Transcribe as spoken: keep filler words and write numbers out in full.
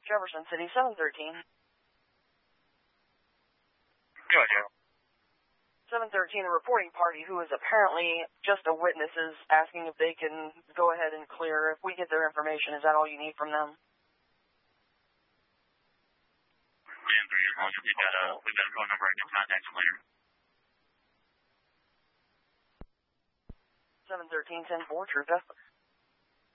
Jefferson City, seven thirteen. Go ahead, Joe. seven thirteen, a reporting party who is apparently just a witness is asking if they can go ahead and clear. If we get their information, is that all you need from them? ten three, as long as we've got a, we've got a phone number, I can contact them later. seven thirteen, ten four, Trooper.